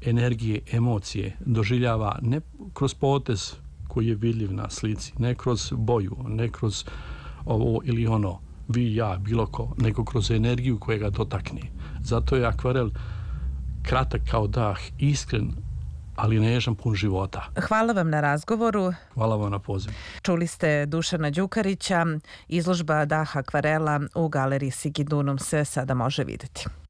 energije, emocije doživljava ne kroz potez koji je vidljiv na slici, ne kroz boju, ne kroz ovo ili ono, vi, ja, bilo ko, nego kroz energiju koja ga dotakne. Zato je akvarel kratak kao dah, iskren, ali nežan, pun života. Hvala vam na razgovoru. Hvala vam na pozivu. Čuli ste Dušana Đukarića. Izložba Dah akvarela u galeriji Sigidunum se sada može videti.